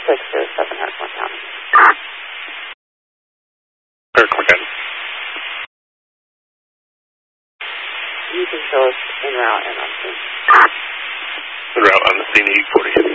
607 Hurricane County. Hurricane County. You can show us en route and on scene. En route on the scene, 840.